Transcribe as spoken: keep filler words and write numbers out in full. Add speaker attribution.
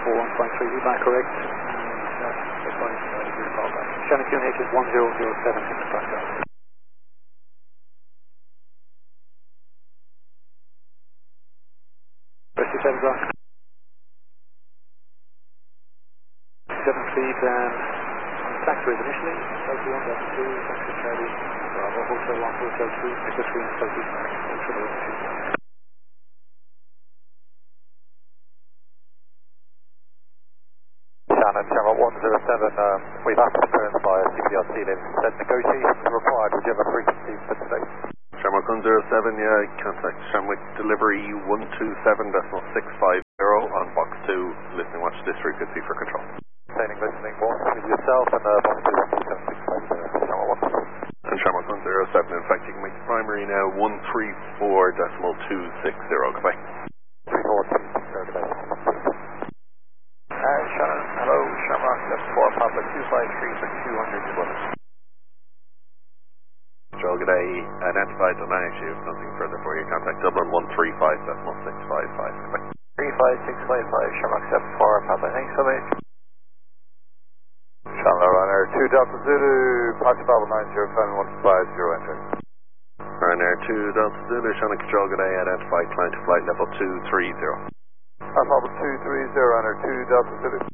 Speaker 1: four one point three, is that correct? And uh, that's fine, uh, your call back. Shannon Q N H is one zero zero seven, hit the front door. fifty-seven on. seven feet and taxi initially, Delta one, Delta two, taxi Charlie, Bravo, Hotel one, Hotel two, Echo three, Southeast Mark, Hotel one, two.
Speaker 2: Shannon, Channel one zero seven, um, we've asked for clearance via C P R C list. Said negotiations are required, would you have a frequency for today?
Speaker 3: Shamrock one zero seven, yeah, contact Shamrock delivery one two seven point six five zero on box two, listening watch this frequency for control.
Speaker 2: Maintaining listening one with yourself and uh, box two one two seven six five zero, Shamrock one.
Speaker 3: And Shamrock one zero seven, in fact you can make the primary now one three four point two six zero, goodbye.
Speaker 2: three four two six zero, goodbye.
Speaker 4: Uh, Shannon, hello, Shamrock seven four, Papa two five three for two hundred kilometers.
Speaker 3: Joe, good day. Identified on I actually have nothing further for you. Contact Dublin one three five point six five five.
Speaker 4: three five six five five, Shamrock seven four, Papa, thanks so much.
Speaker 2: Chandler Ryanair two Delta Zulu, Pacha Bravo nine zero seven one five zero, enter.
Speaker 3: Ryanair two Delta Zulu, Shannon Control, good day. Identified client to flight level two three zero.
Speaker 2: Alpha two three zero, Ryanair two Delta Zulu.